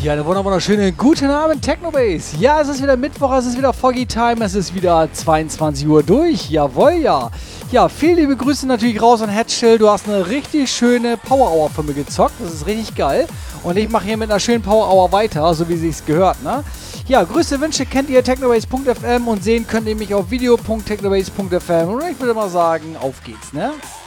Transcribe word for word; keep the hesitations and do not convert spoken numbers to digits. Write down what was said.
Ja, eine wunderschöne guten Abend, Technobase. Ja, es ist wieder Mittwoch, es ist wieder Foggy Time, es ist wieder zweiundzwanzig Uhr durch. Jawohl, ja. Ja, viele liebe Grüße natürlich raus an Hatchill. Du hast eine richtig schöne Power Hour von mir gezockt. Das ist richtig geil. Und ich mache hier mit einer schönen Power Hour weiter, so wie sich's gehört, ne? Ja, Grüße, Wünsche kennt ihr technobase punkt f m und sehen könnt ihr mich auf video punkt technobase punkt f m. Und ich würde mal sagen, auf geht's, ne?